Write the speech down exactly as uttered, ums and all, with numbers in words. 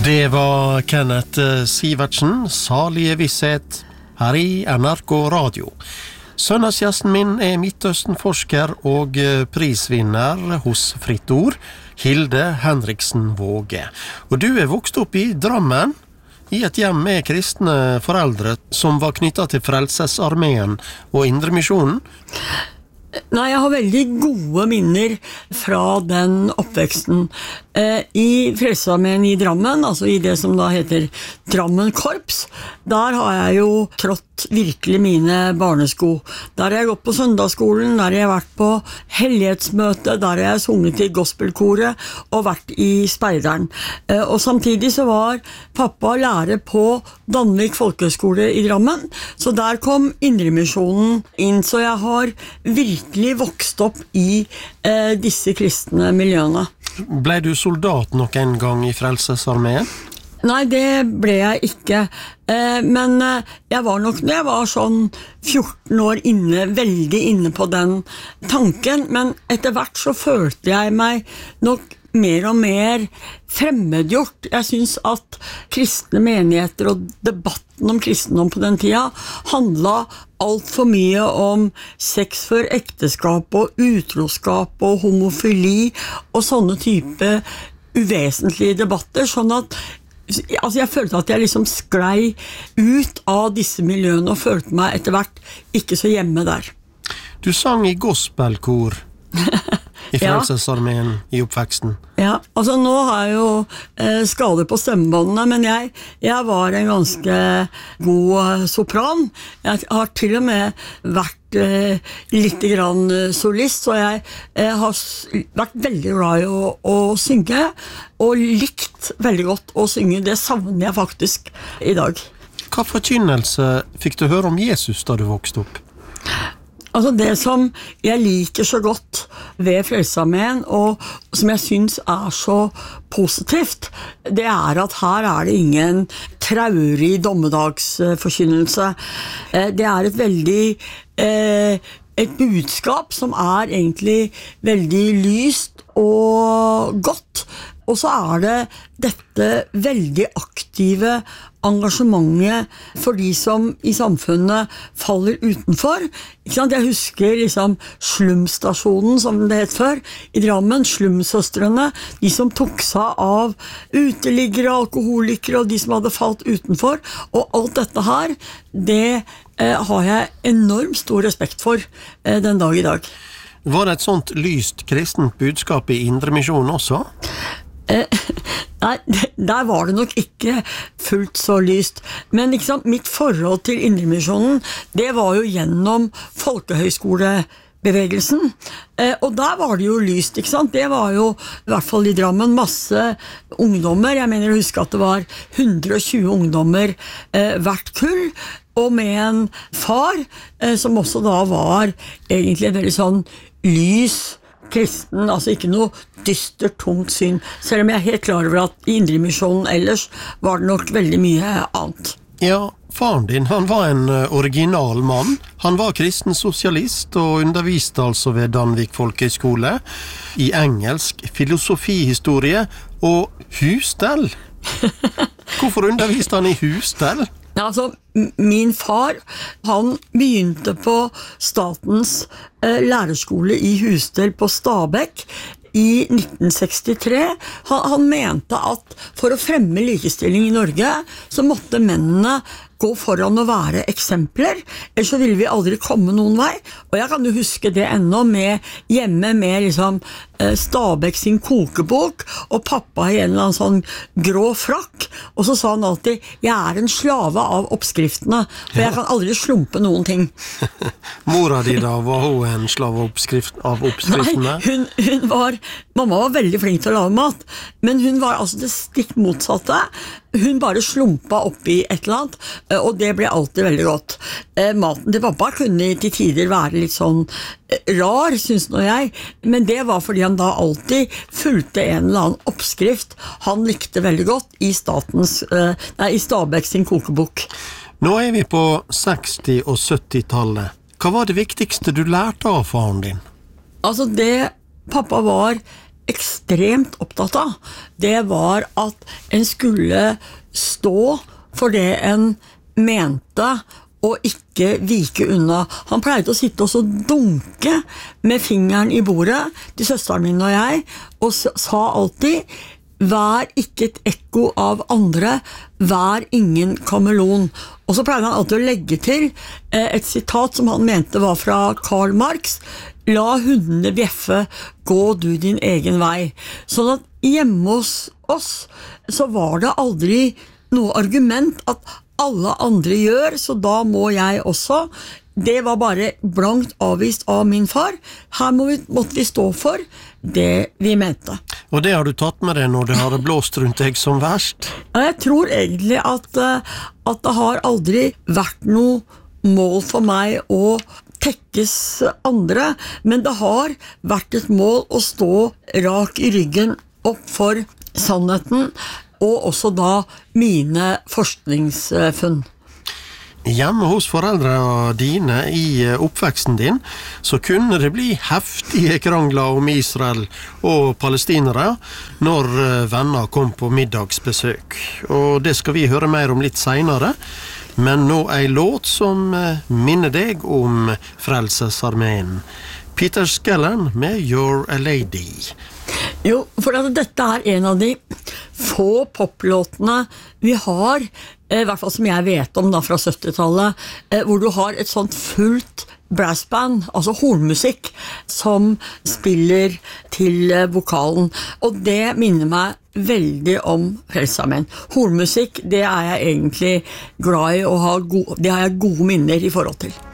Det var Kenneth Sivertsen, Salige visshet, her i N R K Radio. Søndagsgjesten min er Midtøsten-forsker og prisvinner hos Fritt Ord, Hilde Henriksen Våge. Og du er vokst opp i Drammen, i et hjem med kristne foreldre som var knyttet til Frelsesarmeen og Indremisjonen. Nei, jeg har veldig gode minner fra den oppveksten. Eh, I Frelsesarmeen i Drammen, altså i det som da heter Drammen Korps, der har jeg jo trådt virkelig mine barnesko. Der har jeg gått på søndagsskolen, der har jeg vært på hellighetsmøte, der har jeg sunget i gospelkoret og vært i speideren. Eh, og samtidig så var pappa lærer på Danvik Folkehøgskole i Drammen, så der kom Indremisjonen inn, så jeg har virkelig vokst opp i eh, disse kristne miljøene. Ble du soldat noen gang i Frelsesarmeen? Nei, det ble jeg ikke. Eh, men eh, jeg var nok, når jeg var sånn fjorten år inne, veldig inne på den tanken, men etter hvert så følte jeg meg nok mer og mer fremmedgjort. Jeg synes at kristne menigheter og debatten om kristendom på den tida handla alt for mye om sex før ekteskap og utroskap og homofili og sånne type uvesentlige debatter, sånn at altså jeg følte at jeg liksom sklei ut av disse miljøene og følte meg etter hvert ikke så hjemme der. Du sang i gospelkor i Frelsesarmeen i oppveksten. Ja, altså nå har jeg jo eh, skader på stemmebåndene, men jeg, jeg var en ganske god sopran. Jeg har til og med vært eh, litt grann solist, så jeg eh, har vært veldig glad i å, å synge, og likt veldig godt å synge. Det savner jeg faktisk i dag. Hva forkynnelse fikk du høre om Jesus da du vokste opp? Altså det som jeg liker så godt ved Frelsesarmeen, og som jeg synes er så positivt, det er at her er det ingen traurig dommedagsforkynnelse. Det er et veldig eh, et budskap som er egentlig veldig lyst og godt, og så er det dette veldig aktive engasjementet for de som i samfunnet faller utenfor. Ikke sant? Jeg husker liksom slumstasjonen, som det het før, i Drammen, slumsøstrene, de som tok seg av uteliggere, alkoholikere og de som hadde falt utenfor, og alt dette her, det eh, har jeg enormt stor respekt for eh, den dag i dag. Var det et sånt lyst kristent budskap i Indremisjonen også? Eh, nei, der var det nok ikke fullt så lyst, men ikke sant, mitt forhold til Indremisjonen, det var jo gjennom folkehøyskolebevegelsen, eh, og der var det jo lyst, ikke sant, det var jo i hvert fall i Drammen masse ungdommer. Jeg mener å huske at det var hundre og tjue ungdommer eh, hvert kull, og med en far eh, som også da var egentlig en veldig sånn lys kristen, altså ikke noe dystert, tungt syn, selv om jeg er helt klar over at i Indremisjonen ellers var det nok veldig mye annet. Ja, faren din, han var en original mann. Han var kristen sosialist og underviste altså ved Danvik Folkehøgskole i engelsk, filosofihistorie og husstell. Hvorfor underviste han i husstell? Ja, altså, min far, han begynte på statens eh, lærerskole i Husstell på Stabekk i nitten sekstitre. Han, han mente at for å fremme likestilling i Norge, så måtte mennene gå foran å være eksempler, ellers så ville vi aldri komme noen vei. Og jeg kan jo huske det ennå med hjemme med liksom Stabekk sin kokebok, og pappa i en eller annen sånn grå frakk, og så sa han alltid, jeg er en slave av oppskriftene, for jeg kan aldri slumpe noen ting. Mora di da, var hun en slave oppskrift, av oppskriftene? Nei, hun, hun var, mamma var veldig flink til å lage mat, men hun var altså det stikk motsatte. Hun bare slumpa opp i et eller annet, og det ble alltid veldig godt. Maten til pappa kunne til tider være litt sånn rar, synes nå jeg, men det var fordi han da alltid fulgte en eller annen oppskrift han likte veldig godt i, statens, nei, i Stabekk sin kokebok. Nå er vi på seksti- og sytti-tallet. Hva var det viktigste du lærte av faren din? Altså det pappa var ekstremt opptatt av, det var at en skulle stå for det en mente, og ikke vike unna. Han pleide å sitte og så dunke med fingeren i bordet til søsteren min og jeg, og sa alltid, vær ikke et ekko av andre, vær ingen kameleon. Og så pleide han alltid å legge til et sitat som han mente var fra Karl Marx, la hundene bjeffe, gå du din egen vei. Sånn at hjemme hos oss så var det aldri noe argument at alle andre gjør, så da må jeg også. Det var bare blankt avvist av min far. Her må vi, måtte vi stå for det vi mente. Og det har du tatt med deg når det har blåst rundt deg som verst? Jeg tror egentlig at, at det har aldri vært noe mål for meg å tekkes andre, men det har vært et mål å stå rak i ryggen opp for sannheten, og også da mine forskningsfunn. Hjemme hos foreldrene dine i oppveksten din, så kunne det bli heftige krangler om Israel og palestinere når venner kom på middagsbesøk. Og det skal vi høre mer om litt senere, men nå en låt som minner deg om Frelsesarmeen. Peter Skellern med You're a Lady. Jo, for at dette er en av de få poplåtene vi har, i hvert fall som jeg vet om da fra syttitallet, hvor du har et sånt fullt brassband, altså hornmusikk, som spiller til vokalen. Og det minner meg veldig om Frelsesarmeen. Hornmusikk, det er jeg egentlig glad i, og har gode, det har jeg gode minner i forhold til.